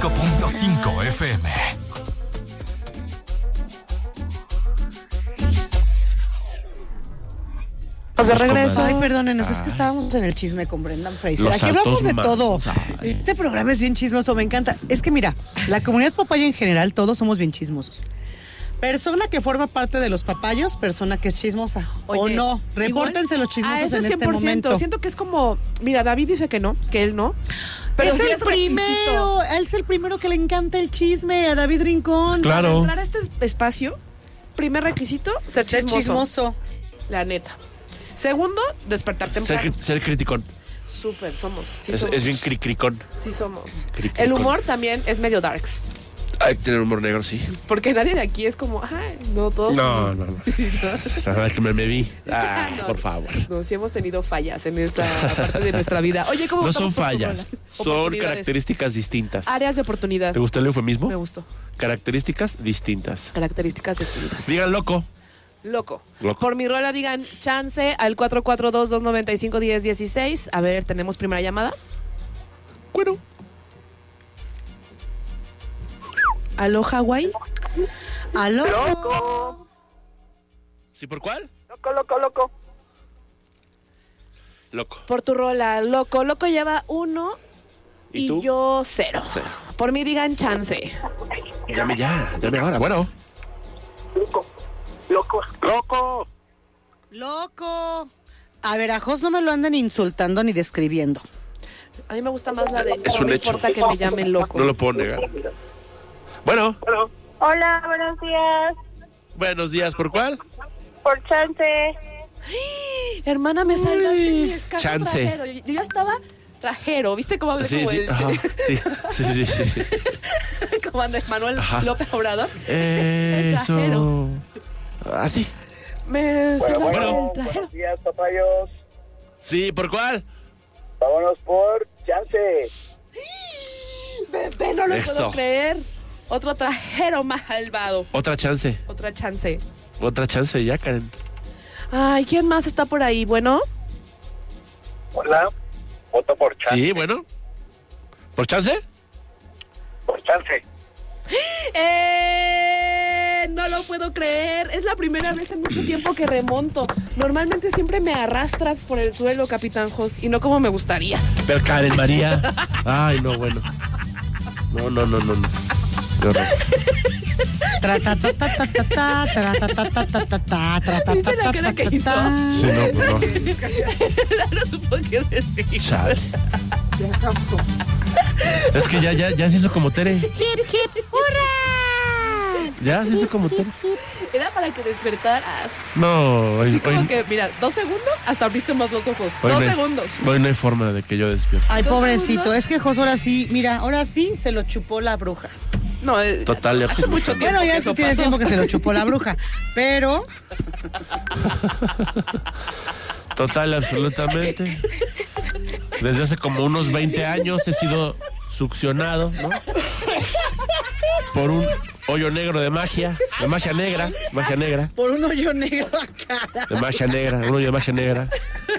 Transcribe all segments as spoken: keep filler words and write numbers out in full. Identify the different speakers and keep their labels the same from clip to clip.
Speaker 1: cinco punto cinco F M.
Speaker 2: De regreso.
Speaker 3: Ay, perdónenos, es que estábamos en el chisme con Brendan Fraser.
Speaker 4: Los
Speaker 3: Aquí hablamos de
Speaker 4: altos
Speaker 3: todo.
Speaker 4: mandos, ay.
Speaker 3: Este programa es bien chismoso, me encanta. Es que mira, la comunidad papaya en general, todos somos bien chismosos. Persona que forma parte de los papayos, persona que es chismosa.
Speaker 2: Oye,
Speaker 3: o no, repórtense
Speaker 2: igual,
Speaker 3: los chismosos
Speaker 2: a eso
Speaker 3: en
Speaker 2: cien por ciento.
Speaker 3: este momento.
Speaker 2: Siento que es como, mira, David dice que no, que él no. Pero
Speaker 3: es
Speaker 2: sí
Speaker 3: el primero, él es el primero que le encanta el chisme, a David Rincón.
Speaker 4: Claro.
Speaker 2: Para entrar a este espacio, primer requisito, ser
Speaker 3: Ser
Speaker 2: chismoso.
Speaker 3: chismoso.
Speaker 2: La neta. Segundo, despertar temprano.
Speaker 4: Ser, ser criticón.
Speaker 2: Súper, somos. Sí
Speaker 4: es,
Speaker 2: somos.
Speaker 4: es bien cricricón.
Speaker 2: Sí somos.
Speaker 4: Criticón.
Speaker 2: El humor también es medio darks.
Speaker 4: Hay que tener humor negro, sí.
Speaker 2: Porque nadie de aquí es como, ay, no, todos.
Speaker 4: No, no, no. Sabes que me, me vi. Ah,
Speaker 2: No,
Speaker 4: por favor.
Speaker 2: No, sí hemos tenido fallas en esa parte de nuestra vida. Oye, ¿cómo
Speaker 4: No
Speaker 2: votamos
Speaker 4: son
Speaker 2: por tu
Speaker 4: fallas,
Speaker 2: rola?
Speaker 4: son
Speaker 2: Oportunidades.
Speaker 4: características distintas.
Speaker 2: Áreas de oportunidad.
Speaker 4: ¿Te gustó el eufemismo?
Speaker 2: Me gustó.
Speaker 4: Características distintas.
Speaker 2: Características distintas.
Speaker 4: Digan loco.
Speaker 2: Loco.
Speaker 4: Loco.
Speaker 2: Por mi rola digan chance al cuatro cuatro dos, dos nueve cinco, uno cero uno seis. A ver, tenemos primera llamada.
Speaker 4: Bueno.
Speaker 2: ¿Aló, Hawái?
Speaker 3: ¿Aló?
Speaker 5: ¡Loco!
Speaker 4: ¿Sí por cuál?
Speaker 5: ¡Loco, loco, loco!
Speaker 4: Loco.
Speaker 2: Por tu rola, loco. Loco lleva uno
Speaker 4: ¿Y
Speaker 2: y,
Speaker 4: tú?
Speaker 2: yo cero.
Speaker 4: Cero.
Speaker 2: Por mí digan chance.
Speaker 4: Llame ya, llame ahora. Bueno.
Speaker 5: ¡Loco! ¡Loco! ¡Loco!
Speaker 3: Loco. A ver, a Jos no me lo anden insultando ni describiendo.
Speaker 2: A mí me gusta más la de
Speaker 4: Es
Speaker 2: no
Speaker 4: un
Speaker 2: me
Speaker 4: hecho.
Speaker 2: importa que me llamen loco.
Speaker 4: No lo puedo negar. Bueno.
Speaker 5: Bueno,
Speaker 6: Hola, buenos días.
Speaker 4: Buenos días. ¿Por cuál?
Speaker 6: Por chance.
Speaker 2: Hermana, me salvaste
Speaker 4: Uy,
Speaker 2: mi escaso
Speaker 4: chance.
Speaker 2: trajero. Yo, yo ya estaba trajero. ¿Viste cómo hablé
Speaker 4: Sí,
Speaker 2: como
Speaker 4: sí.
Speaker 2: el
Speaker 4: Ajá. Sí, sí, sí, sí, sí.
Speaker 2: como Andrés Manuel
Speaker 4: Ajá.
Speaker 2: López Obrador? El trajero.
Speaker 4: Eso. Así.
Speaker 2: Me salvaste
Speaker 4: bueno.
Speaker 2: el trajero.
Speaker 5: buenos días, papayos.
Speaker 4: Sí, ¿por cuál?
Speaker 5: Vámonos por chance.
Speaker 2: Bebé, no lo
Speaker 4: Eso.
Speaker 2: puedo creer. Otro trajero más malvado.
Speaker 4: Otra chance.
Speaker 2: Otra chance.
Speaker 4: Otra chance ya, Karen.
Speaker 2: Ay, ¿quién más está por ahí? Bueno,
Speaker 5: Hola. Voto por chance.
Speaker 4: Sí, bueno. ¿Por chance?
Speaker 5: Por chance.
Speaker 2: ¡Eh! No lo puedo creer. Es la primera vez en mucho tiempo que remonto. Normalmente siempre me arrastras por el suelo, Capitán Jos, y no como me gustaría.
Speaker 4: Pero Karen María. Ay, no, bueno. No, no, no, no, no. Qué horror.
Speaker 3: Tra, ta, ta, ta, ta, ta, tra, ta, ta, ta, ta, ta, ta, tra, ta,
Speaker 2: ¿Viste
Speaker 3: ta,
Speaker 2: la
Speaker 3: ta,
Speaker 2: cara
Speaker 3: ta,
Speaker 2: que
Speaker 3: ta,
Speaker 2: hizo?
Speaker 3: ta.
Speaker 4: Sí, no, pues no.
Speaker 2: No supo qué decir.
Speaker 4: Chale. Es que ya, ya, ya se hizo como Tere.
Speaker 3: Hip, hip, hurra.
Speaker 4: Ya se hizo como Tere.
Speaker 2: Era para que despertaras.
Speaker 4: No, hoy,
Speaker 2: Así como
Speaker 4: hoy,
Speaker 2: que, mira, dos segundos, hasta abriste más los ojos.
Speaker 4: hoy
Speaker 2: dos
Speaker 4: no hay-
Speaker 2: segundos.
Speaker 4: hoy no hay forma de que yo despierte.
Speaker 3: Ay,
Speaker 2: Dos
Speaker 3: pobrecito,
Speaker 2: segundos.
Speaker 3: es que Jos ahora sí, mira, ahora sí se lo chupó la bruja.
Speaker 2: No, eh,
Speaker 4: Total y
Speaker 2: hace
Speaker 4: absoluta.
Speaker 2: mucho tiempo
Speaker 3: Bueno, ya
Speaker 2: que
Speaker 3: eso
Speaker 2: eso
Speaker 3: tiene
Speaker 2: pasó.
Speaker 3: tiempo que se lo chupó la bruja, pero
Speaker 4: Total, absolutamente. Desde hace como unos veinte años he sido succionado, ¿no? Por un hoyo negro de magia, de magia negra, magia negra,
Speaker 3: por un hoyo negro acá.
Speaker 4: de magia negra, un hoyo de magia negra.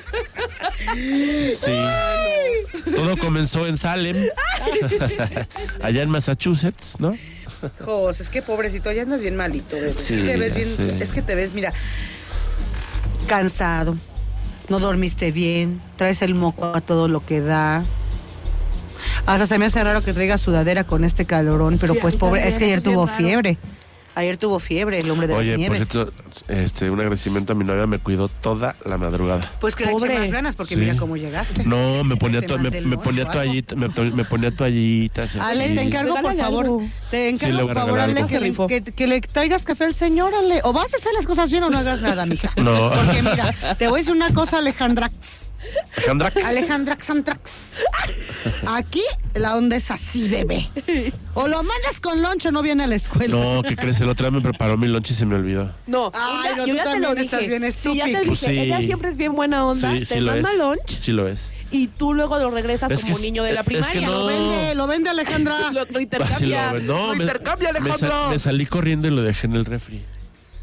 Speaker 4: Sí. Todo comenzó en Salem, allá en Massachusetts, ¿no?
Speaker 3: Jos, es que pobrecito, ya andas bien malito, bebé.
Speaker 4: Sí,
Speaker 3: Sí, te ves
Speaker 4: ya
Speaker 3: bien,
Speaker 4: sé.
Speaker 3: es que te ves, mira, cansado, no dormiste bien, traes el moco a todo lo que da. Hasta se me hace raro que traiga sudadera con este calorón, pero
Speaker 2: Sí, a
Speaker 3: pues
Speaker 2: mí
Speaker 3: pobre,
Speaker 2: también,
Speaker 3: es que ayer
Speaker 2: es bien
Speaker 3: tuvo
Speaker 2: raro.
Speaker 3: fiebre. Ayer tuvo fiebre el hombre de
Speaker 4: Oye,
Speaker 3: las
Speaker 4: por
Speaker 3: nieves.
Speaker 4: cierto, este, un agradecimiento a mi novia, me cuidó toda la madrugada.
Speaker 3: Pues que le
Speaker 2: Pobre.
Speaker 3: eche más ganas, porque
Speaker 4: Sí.
Speaker 3: mira cómo llegaste.
Speaker 4: No, me ponía,
Speaker 3: Te
Speaker 4: to- me,
Speaker 3: mandé el
Speaker 4: me
Speaker 3: lunch
Speaker 4: ponía
Speaker 3: o algo.
Speaker 4: toallita, me, to- me ponía toallitas. y
Speaker 3: Ale,
Speaker 4: así.
Speaker 3: te encargo, por
Speaker 2: Regálale
Speaker 3: favor.
Speaker 2: algo.
Speaker 3: Te
Speaker 4: Sí,
Speaker 3: encargo,
Speaker 4: le voy a
Speaker 3: por favor,
Speaker 4: regalar
Speaker 3: Ale,
Speaker 4: algo.
Speaker 3: que
Speaker 2: Se
Speaker 3: le,
Speaker 2: rifó.
Speaker 3: que, que le traigas café al señor, Ale. O vas a hacer las cosas bien o no hagas nada, mija.
Speaker 4: No.
Speaker 3: Porque mira, te voy a decir una cosa, Alejandrax.
Speaker 4: Alejandra,
Speaker 3: Alejandrax Antrax. Aquí la onda es así, bebé. O lo mandas con lonche o no viene a la escuela.
Speaker 4: no, ¿qué crees? El otro día me preparó mi lunch y se me olvidó.
Speaker 2: No,
Speaker 3: Ay,
Speaker 2: ella-
Speaker 3: no,
Speaker 2: yo
Speaker 3: tú
Speaker 2: ya te
Speaker 3: también
Speaker 2: lo
Speaker 3: estás
Speaker 2: dije.
Speaker 3: bien
Speaker 2: Sí, ya te
Speaker 3: estúpido.
Speaker 2: dije,
Speaker 4: Pues sí.
Speaker 2: ella siempre es bien buena onda,
Speaker 4: Sí,
Speaker 2: te
Speaker 4: sí lo
Speaker 2: manda
Speaker 4: es.
Speaker 2: lunch
Speaker 4: Sí lo es.
Speaker 2: y tú luego lo regresas
Speaker 4: Es
Speaker 2: como
Speaker 4: que
Speaker 2: niño de
Speaker 4: es-
Speaker 2: la
Speaker 4: es que
Speaker 2: primaria.
Speaker 4: no.
Speaker 3: Lo vende, lo vende Alejandra.
Speaker 2: Lo, lo
Speaker 4: Así
Speaker 2: intercambia,
Speaker 4: lo- no,
Speaker 2: lo
Speaker 4: me-
Speaker 2: intercambia,
Speaker 4: me,
Speaker 2: Alejandro.
Speaker 4: sa- me salí corriendo y lo dejé en el refri.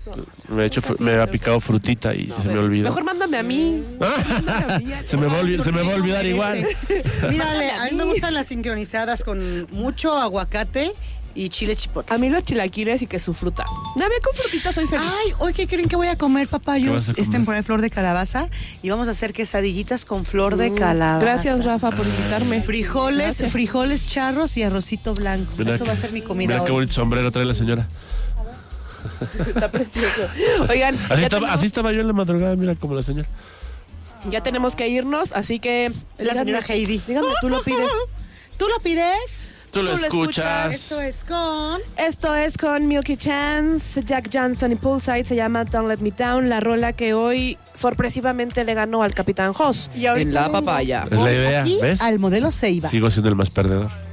Speaker 4: Me, he hecho, fru- me ha picado frutita y se me olvidó.
Speaker 2: Mejor mándame a mí. Mándame a mí.
Speaker 4: se, me va a olvi- se me va a olvidar igual.
Speaker 3: Mírale, a mí me gustan las sincronizadas con mucho aguacate y chile chipotle.
Speaker 2: A mí los chilaquiles y que su fruta. Dame con frutita, soy feliz.
Speaker 3: Ay, hoy ¿qué creen que voy a comer,
Speaker 4: ¿Qué vas
Speaker 3: papayos?
Speaker 4: a
Speaker 3: Es
Speaker 4: comer?
Speaker 3: temporada de flor de calabaza y vamos a hacer quesadillitas con flor de calabaza.
Speaker 2: Gracias, Rafa, por invitarme.
Speaker 3: Frijoles,
Speaker 2: Gracias.
Speaker 3: frijoles charros y arrocito blanco.
Speaker 4: Mira
Speaker 3: Eso
Speaker 4: que-
Speaker 3: va a ser mi comida
Speaker 4: Mira qué
Speaker 3: hoy.
Speaker 4: bonito sombrero trae la señora.
Speaker 2: Está precioso. Oigan,
Speaker 4: Así
Speaker 2: ya,
Speaker 4: estaba,
Speaker 2: tenemos,
Speaker 4: así estaba yo en la madrugada, mira, como la señora.
Speaker 2: ya tenemos que irnos, así que...
Speaker 3: Es la señora Heidi.
Speaker 2: Díganme, tú lo pides.
Speaker 3: ¿Tú lo pides?
Speaker 4: Tú lo
Speaker 2: Tú lo
Speaker 4: escuchas.
Speaker 3: Esto es con...
Speaker 2: Esto es con Milky Chance, Jack Johnson y Poolside, se llama Don't Let Me Down, la rola que hoy sorpresivamente le ganó al Capitán Hoss.
Speaker 3: Y ahorita
Speaker 7: En la
Speaker 3: vengo
Speaker 7: papaya.
Speaker 4: Es la idea,
Speaker 3: aquí
Speaker 4: ¿ves?
Speaker 3: al modelo Ceiba.
Speaker 4: Sigo siendo el más perdedor.